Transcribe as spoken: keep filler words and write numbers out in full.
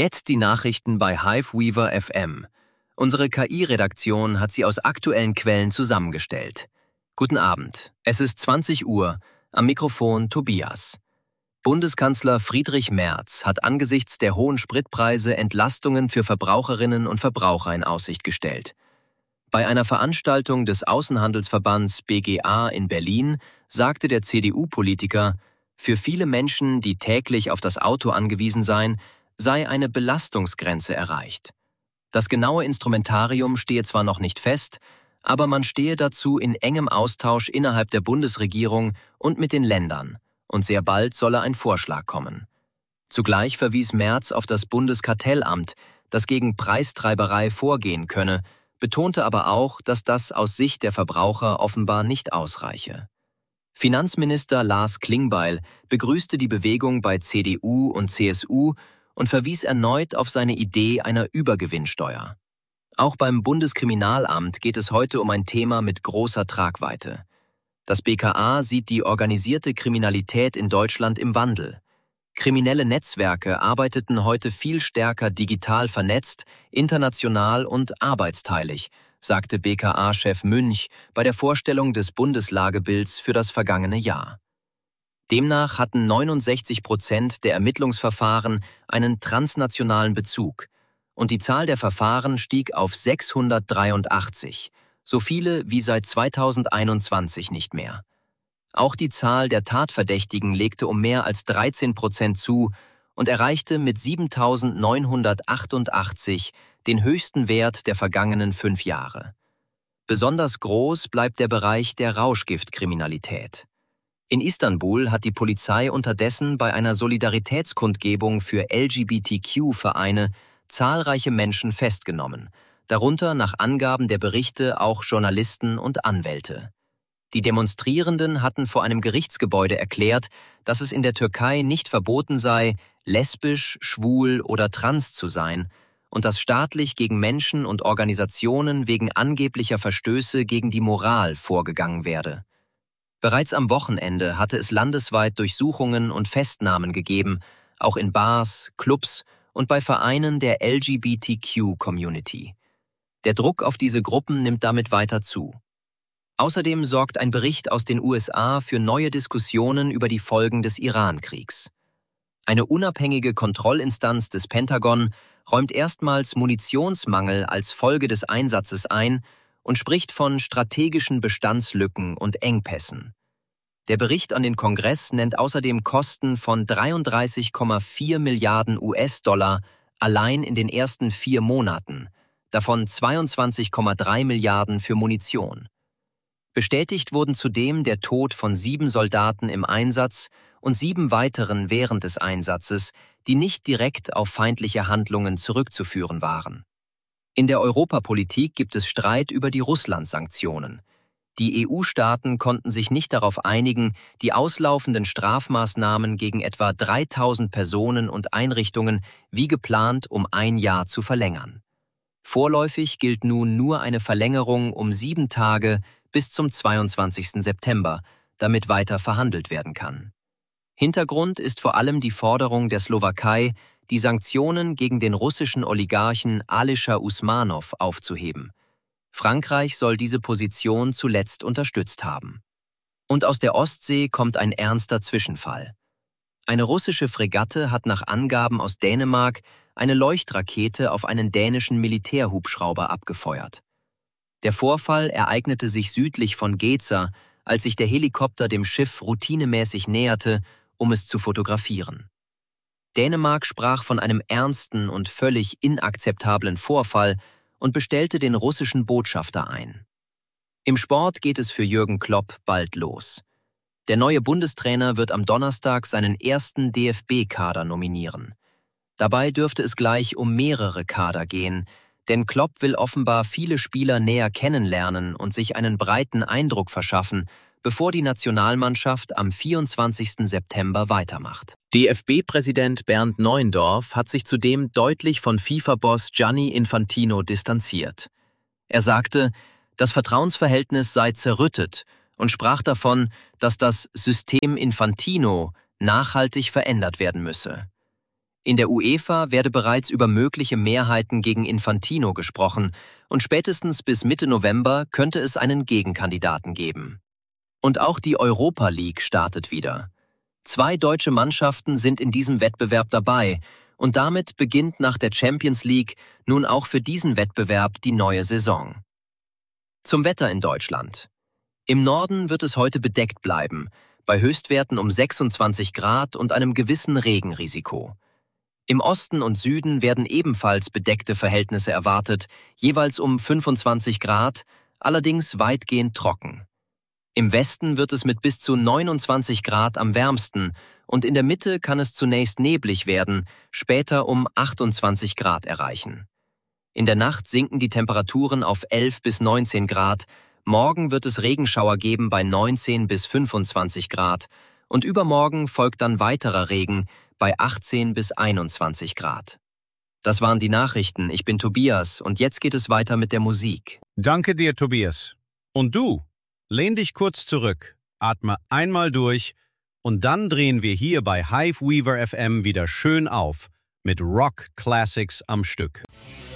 Jetzt die Nachrichten bei Hiveweaver F M. Unsere K I-Redaktion hat sie aus aktuellen Quellen zusammengestellt. Guten Abend, es ist zwanzig Uhr, am Mikrofon Tobias. Bundeskanzler Friedrich Merz hat angesichts der hohen Spritpreise Entlastungen für Verbraucherinnen und Verbraucher in Aussicht gestellt. Bei einer Veranstaltung des Außenhandelsverbands B G A in Berlin sagte der C D U-Politiker, für viele Menschen, die täglich auf das Auto angewiesen seien, sei eine Belastungsgrenze erreicht. Das genaue Instrumentarium stehe zwar noch nicht fest, aber man stehe dazu in engem Austausch innerhalb der Bundesregierung und mit den Ländern, und sehr bald solle ein Vorschlag kommen. Zugleich verwies Merz auf das Bundeskartellamt, das gegen Preistreiberei vorgehen könne, betonte aber auch, dass das aus Sicht der Verbraucher offenbar nicht ausreiche. Finanzminister Lars Klingbeil begrüßte die Bewegung bei C D U und C S U und verwies erneut auf seine Idee einer Übergewinnsteuer. Auch beim Bundeskriminalamt geht es heute um ein Thema mit großer Tragweite. Das B K A sieht die organisierte Kriminalität in Deutschland im Wandel. Kriminelle Netzwerke arbeiteten heute viel stärker digital vernetzt, international und arbeitsteilig, sagte B K A-Chef Münch bei der Vorstellung des Bundeslagebilds für das vergangene Jahr. Demnach hatten neunundsechzig Prozent der Ermittlungsverfahren einen transnationalen Bezug und die Zahl der Verfahren stieg auf sechshundertdreiundachtzig, so viele wie seit zweitausendeinundzwanzig nicht mehr. Auch die Zahl der Tatverdächtigen legte um mehr als dreizehn Prozent zu und erreichte mit siebentausendneunhundertachtundachtzig den höchsten Wert der vergangenen fünf Jahre. Besonders groß bleibt der Bereich der Rauschgiftkriminalität. In Istanbul hat die Polizei unterdessen bei einer Solidaritätskundgebung für L G B T Q-Vereine zahlreiche Menschen festgenommen, darunter nach Angaben der Berichte auch Journalisten und Anwälte. Die Demonstrierenden hatten vor einem Gerichtsgebäude erklärt, dass es in der Türkei nicht verboten sei, lesbisch, schwul oder trans zu sein und dass staatlich gegen Menschen und Organisationen wegen angeblicher Verstöße gegen die Moral vorgegangen werde. Bereits am Wochenende hatte es landesweit Durchsuchungen und Festnahmen gegeben, auch in Bars, Clubs und bei Vereinen der L G B T Q-Community. Der Druck auf diese Gruppen nimmt damit weiter zu. Außerdem sorgt ein Bericht aus den U S A für neue Diskussionen über die Folgen des Iran-Kriegs. Eine unabhängige Kontrollinstanz des Pentagon räumt erstmals Munitionsmangel als Folge des Einsatzes ein und spricht von strategischen Bestandslücken und Engpässen. Der Bericht an den Kongress nennt außerdem Kosten von dreiunddreißig Komma vier Milliarden U S-Dollar allein in den ersten vier Monaten, davon zweiundzwanzig Komma drei Milliarden für Munition. Bestätigt wurden zudem der Tod von sieben Soldaten im Einsatz und sieben weiteren während des Einsatzes, die nicht direkt auf feindliche Handlungen zurückzuführen waren. In der Europapolitik gibt es Streit über die Russland-Sanktionen. Die E U-Staaten konnten sich nicht darauf einigen, die auslaufenden Strafmaßnahmen gegen etwa dreitausend Personen und Einrichtungen wie geplant um ein Jahr zu verlängern. Vorläufig gilt nun nur eine Verlängerung um sieben Tage bis zum zweiundzwanzigsten September, damit weiter verhandelt werden kann. Hintergrund ist vor allem die Forderung der Slowakei, die Sanktionen gegen den russischen Oligarchen Alisher Usmanov aufzuheben. Frankreich soll diese Position zuletzt unterstützt haben. Und aus der Ostsee kommt ein ernster Zwischenfall. Eine russische Fregatte hat nach Angaben aus Dänemark eine Leuchtrakete auf einen dänischen Militärhubschrauber abgefeuert. Der Vorfall ereignete sich südlich von Geza, als sich der Helikopter dem Schiff routinemäßig näherte, um es zu fotografieren. Dänemark sprach von einem ernsten und völlig inakzeptablen Vorfall und bestellte den russischen Botschafter ein. Im Sport geht es für Jürgen Klopp bald los. Der neue Bundestrainer wird am Donnerstag seinen ersten D F B-Kader nominieren. Dabei dürfte es gleich um mehrere Kader gehen, denn Klopp will offenbar viele Spieler näher kennenlernen und sich einen breiten Eindruck verschaffen, bevor die Nationalmannschaft am vierundzwanzigsten September weitermacht. D F B-Präsident Bernd Neuendorf hat sich zudem deutlich von FIFA-Boss Gianni Infantino distanziert. Er sagte, das Vertrauensverhältnis sei zerrüttet und sprach davon, dass das System Infantino nachhaltig verändert werden müsse. In der UEFA werde bereits über mögliche Mehrheiten gegen Infantino gesprochen und spätestens bis Mitte November könnte es einen Gegenkandidaten geben. Und auch die Europa League startet wieder. Zwei deutsche Mannschaften sind in diesem Wettbewerb dabei und damit beginnt nach der Champions League nun auch für diesen Wettbewerb die neue Saison. Zum Wetter in Deutschland. Im Norden wird es heute bedeckt bleiben, bei Höchstwerten um sechsundzwanzig Grad und einem gewissen Regenrisiko. Im Osten und Süden werden ebenfalls bedeckte Verhältnisse erwartet, jeweils um fünfundzwanzig Grad, allerdings weitgehend trocken. Im Westen wird es mit bis zu neunundzwanzig Grad am wärmsten und in der Mitte kann es zunächst neblig werden, später um achtundzwanzig Grad erreichen. In der Nacht sinken die Temperaturen auf elf bis neunzehn Grad, morgen wird es Regenschauer geben bei neunzehn bis fünfundzwanzig Grad und übermorgen folgt dann weiterer Regen bei achtzehn bis einundzwanzig Grad. Das waren die Nachrichten, ich bin Tobias und jetzt geht es weiter mit der Musik. Danke dir, Tobias. Und du? Lehn dich kurz zurück, atme einmal durch und dann drehen wir hier bei Hive Weaver F M wieder schön auf mit Rock Classics am Stück.